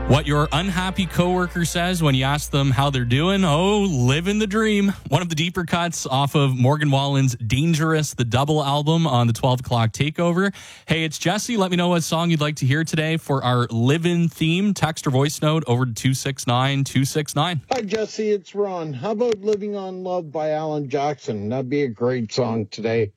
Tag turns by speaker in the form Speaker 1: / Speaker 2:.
Speaker 1: What your unhappy coworker says when you ask them how they're doing? Oh, living the dream. One of the deeper cuts off of Morgan Wallen's Dangerous, the double album on the 12 o'clock takeover. Hey, it's Jesse. Let me know what song you'd like to hear today for our live-in theme. Text or voice note over to 269-269.
Speaker 2: Hi, Jesse. It's Ron. How about Living on Love by Alan Jackson? That'd be a great song today.